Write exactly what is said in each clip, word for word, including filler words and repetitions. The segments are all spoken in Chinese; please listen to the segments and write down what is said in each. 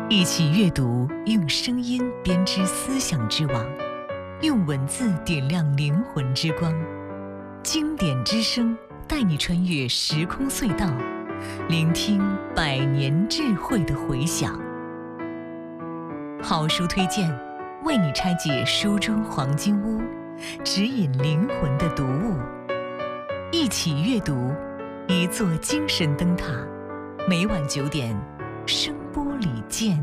一起阅读，用声音编织思想之网，用文字点亮灵魂之光。经典之声带你穿越时空隧道，聆听百年智慧的回响。好书推荐，为你拆解书中黄金屋，指引灵魂的读物。一起阅读，一座精神灯塔。每晚九点，声波里见。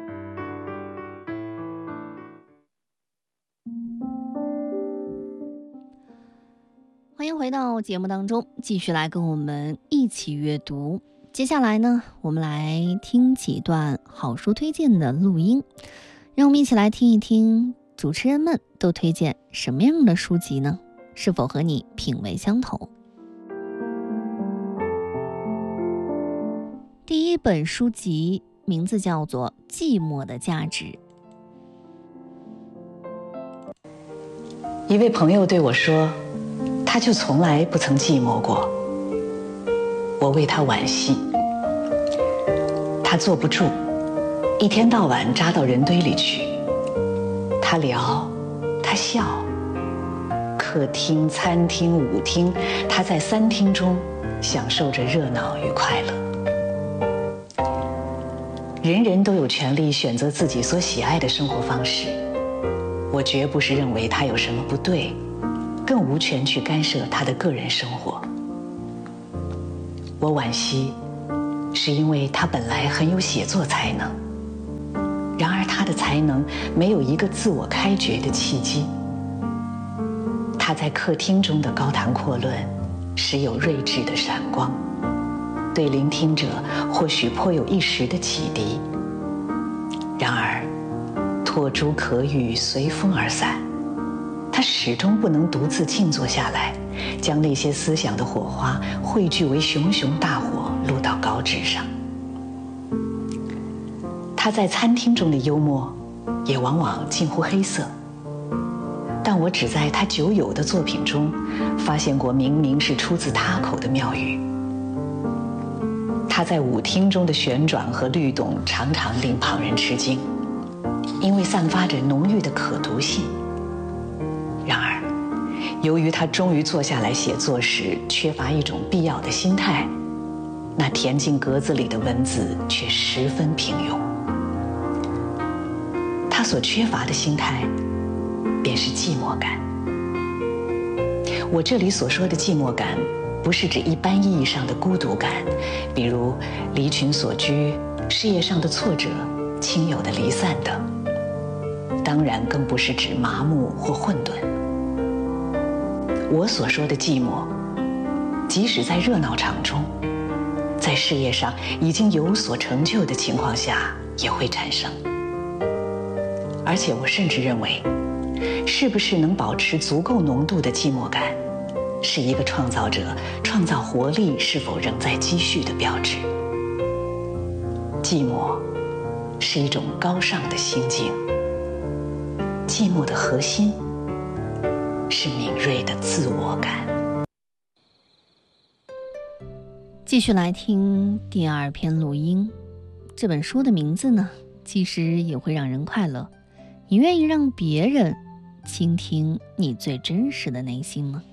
欢迎回到节目当中，继续来跟我们一起阅读。接下来呢，我们来听几段好书推荐的录音，让我们一起来听一听主持人们都推荐什么样的书籍呢？是否和你品味相同？第一本书籍名字叫做《寂寞的价值》。 一位朋友对我说，他就从来不曾寂寞过。我为他惋惜。他坐不住，一天到晚扎到人堆里去。他聊，他笑，客厅、餐厅、舞厅，他在三厅中享受着热闹与快乐。人人都有权利选择自己所喜爱的生活方式，我绝不是认为他有什么不对，更无权去干涉他的个人生活。我惋惜，是因为他本来很有写作才能，然而他的才能没有一个自我开掘的契机。他在客厅中的高谈阔论，时有睿智的闪光，对聆听者或许颇有一时的启迪，然而唾珠可语，随风而散。他始终不能独自静坐下来，将那些思想的火花汇聚为熊熊大火，录到稿纸上。他在餐厅中的幽默也往往近乎黑色，但我只在他久有的作品中发现过明明是出自他口的妙语。他在舞厅中的旋转和律动常常令旁人吃惊，因为散发着浓郁的可读性。然而，由于他终于坐下来写作时缺乏一种必要的心态，那填进格子里的文字却十分平庸。他所缺乏的心态，便是寂寞感。我这里所说的寂寞感，不是指一般意义上的孤独感，比如离群所居、事业上的挫折、亲友的离散等。当然更不是指麻木或混沌。我所说的寂寞，即使在热闹场中，在事业上已经有所成就的情况下也会产生。而且我甚至认为，是不是能保持足够浓度的寂寞感，是一个创造者创造活力是否仍在积蓄的标志。寂寞是一种高尚的心境，寂寞的核心是敏锐的自我感。 继续来听第二篇录音。这本书的名字呢，其实也会让人快乐。你愿意让别人倾听你最真实的内心吗？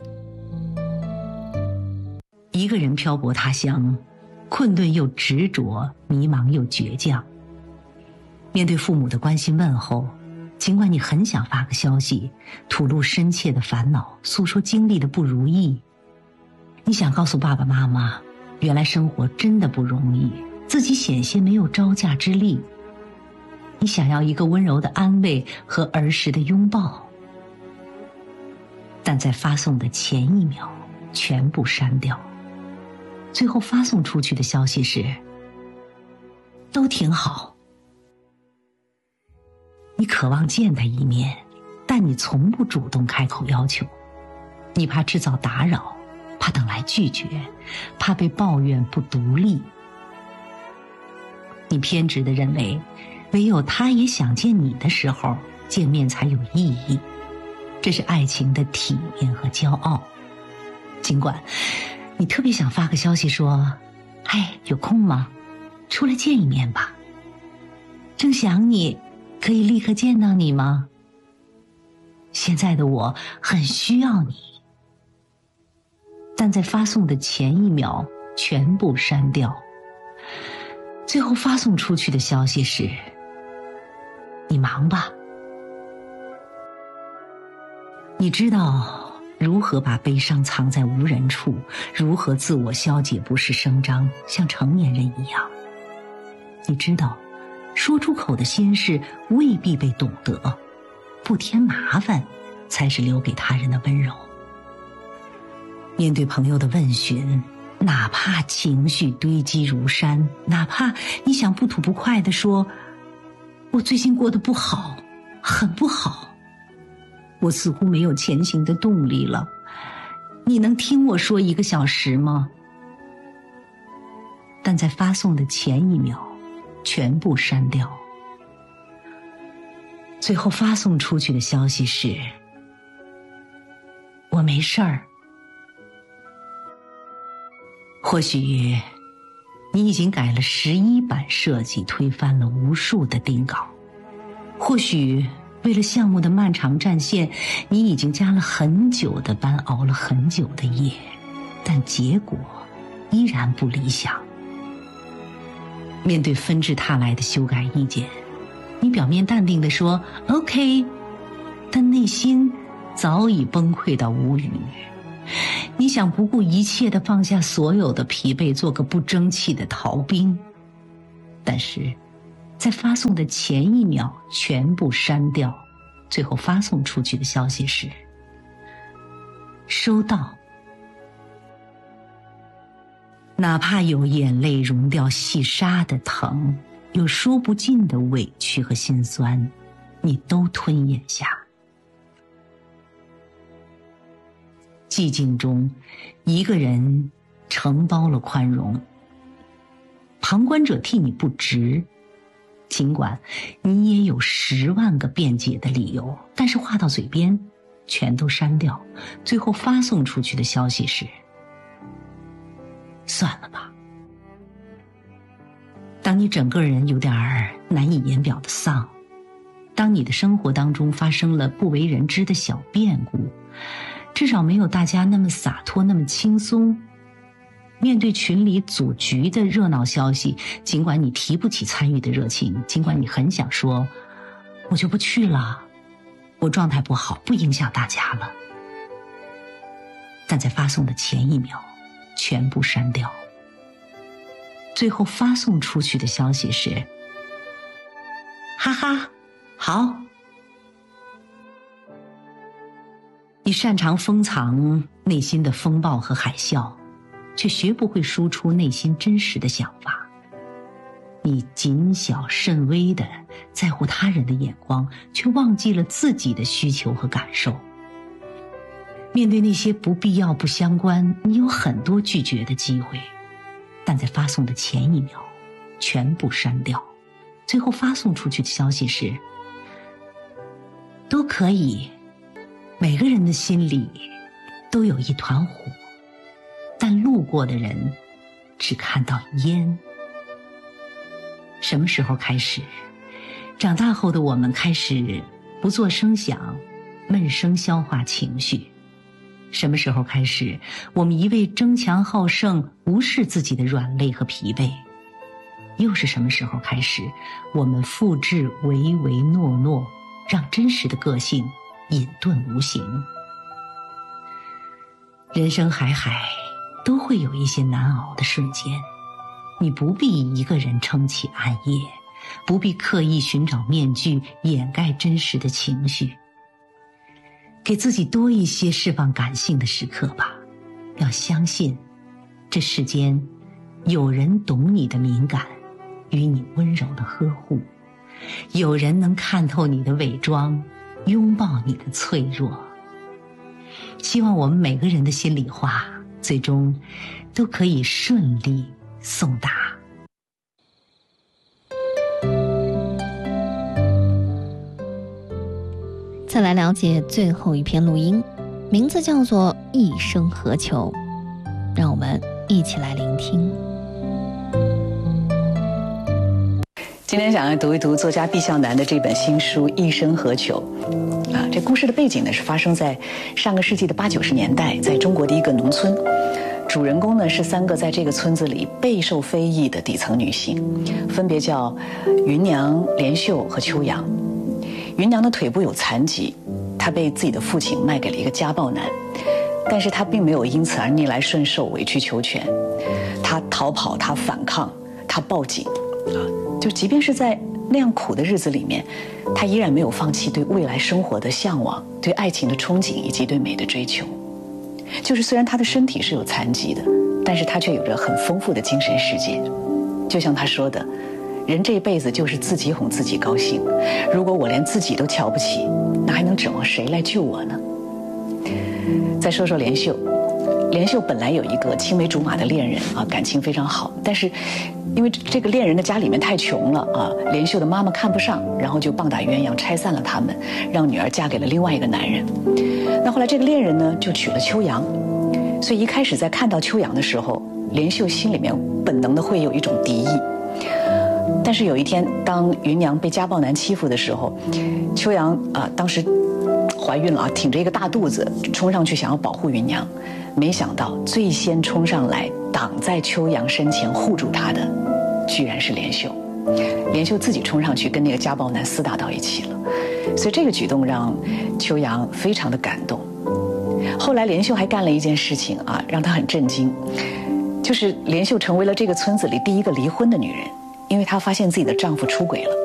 一个人漂泊他乡，困顿又执着，迷茫又倔强。面对父母的关心问候，尽管你很想发个消息，吐露深切的烦恼，诉说经历的不如意，你想告诉爸爸妈妈，原来生活真的不容易，自己险些没有招架之力。你想要一个温柔的安慰和儿时的拥抱，但在发送的前一秒全部删掉。最后发送出去的消息是，都挺好。你渴望见他一面，但你从不主动开口要求。你怕制造打扰，怕等来拒绝，怕被抱怨不独立。你偏执地认为，唯有他也想见你的时候，见面才有意义。这是爱情的体面和骄傲。尽管你特别想发个消息说，哎，有空吗？出来见一面吧。 正想你，可以立刻见到你吗？现在的我很需要你。但在发送的前一秒全部删掉，最后发送出去的消息是：你忙吧。你知道如何把悲伤藏在无人处，如何自我消解不是声张，像成年人一样。你知道说出口的心事未必被懂得，不添麻烦才是留给他人的温柔。面对朋友的问询，哪怕情绪堆积如山，哪怕你想不吐不快地说，我最近过得不好，很不好，我似乎没有前行的动力了，你能听我说一个小时吗？但在发送的前一秒全部删掉，最后发送出去的消息是：我没事儿。或许你已经改了十一版设计，推翻了无数的定稿，或许为了项目的漫长战线，你已经加了很久的班，熬了很久的夜，但结果依然不理想。面对纷至沓来的修改意见，你表面淡定地说 OK， 但内心早已崩溃到无语。你想不顾一切地放下所有的疲惫，做个不争气的逃兵，但是在发送的前一秒全部删掉，最后发送出去的消息是：收到。哪怕有眼泪融掉细沙的疼，有说不尽的委屈和心酸，你都吞咽下。寂静中，一个人承包了宽容，旁观者替你不值，尽管你也有十万个辩解的理由，但是话到嘴边全都删掉，最后发送出去的消息是：算了吧。当你整个人有点难以言表的丧，当你的生活当中发生了不为人知的小变故，至少没有大家那么洒脱，那么轻松。面对群里组局的热闹消息，尽管你提不起参与的热情，尽管你很想说我就不去了，我状态不好，不影响大家了，但在发送的前一秒全部删掉，最后发送出去的消息是：哈哈，好。你擅长封藏内心的风暴和海啸，却学不会输出内心真实的想法。你谨小慎微地在乎他人的眼光，却忘记了自己的需求和感受。面对那些不必要、不相关，你有很多拒绝的机会，但在发送的前一秒全部删掉，最后发送出去的消息是：都可以。每个人的心里都有一团火，但路过的人只看到烟。什么时候开始，长大后的我们开始不做声响，闷声消化情绪？什么时候开始，我们一味争强好胜，无视自己的软肋和疲惫？又是什么时候开始，我们复制唯唯诺诺，让真实的个性隐遁无形？人生海海，都会有一些难熬的瞬间，你不必一个人撑起暗夜，不必刻意寻找面具掩盖真实的情绪，给自己多一些释放感性的时刻吧。要相信，这世间有人懂你的敏感，与你温柔的呵护，有人能看透你的伪装，拥抱你的脆弱。希望我们每个人的心里话，最终都可以顺利送达。 再来了解最后一篇录音，名字叫做《一生何求》，让我们一起来聆听。 今天想来读一读作家毕孝南的这本新书《一生何求》啊，这故事的背景呢是发生在上个世纪的八九十年代，在中国的一个农村。主人公呢是三个在这个村子里备受非议的底层女性，分别叫芸娘、莲秀和秋阳。芸娘的腿部有残疾，她被自己的父亲卖给了一个家暴男，但是她并没有因此而逆来顺受、委曲求全。她逃跑，她反抗，她报警，啊，就即便是在那样苦的日子里面，她依然没有放弃对未来生活的向往、对爱情的憧憬以及对美的追求。就是虽然她的身体是有残疾的，但是她却有着很丰富的精神世界。就像她说的，人这一辈子就是自己哄自己高兴，如果我连自己都瞧不起，那还能指望谁来救我呢？再说说莲秀。莲秀本来有一个青梅竹马的恋人啊，感情非常好，但是因为这个恋人的家里面太穷了啊，莲秀的妈妈看不上，然后就棒打鸳鸯拆散了他们，让女儿嫁给了另外一个男人。那后来这个恋人呢就娶了秋阳，所以一开始在看到秋阳的时候，莲秀心里面本能的会有一种敌意。但是有一天，当芸娘被家暴男欺负的时候，秋阳啊当时怀孕了啊，挺着一个大肚子冲上去想要保护芸娘，没想到最先冲上来挡在秋阳身前护住她的，居然是莲秀。莲秀自己冲上去跟那个家暴男厮打到一起了，所以这个举动让秋阳非常的感动。后来莲秀还干了一件事情啊，让她很震惊，就是莲秀成为了这个村子里第一个离婚的女人，因为她发现自己的丈夫出轨了。